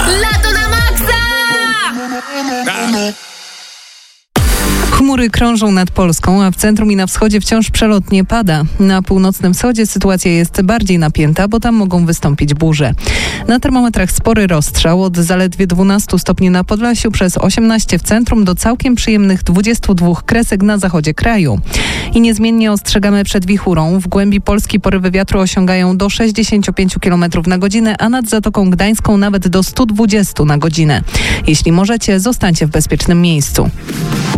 Lato na maksa! Chmury krążą nad Polską, a w centrum i na wschodzie wciąż przelotnie pada. Na północnym wschodzie sytuacja jest bardziej napięta, bo tam mogą wystąpić burze. Na termometrach spory rozstrzał od zaledwie 12 stopni na Podlasiu przez 18 w centrum do całkiem przyjemnych 22 kresek na zachodzie kraju. I niezmiennie ostrzegamy przed wichurą. W głębi Polski porywy wiatru osiągają do 65 km na godzinę, a nad Zatoką Gdańską nawet do 120 na godzinę. Jeśli możecie, zostańcie w bezpiecznym miejscu.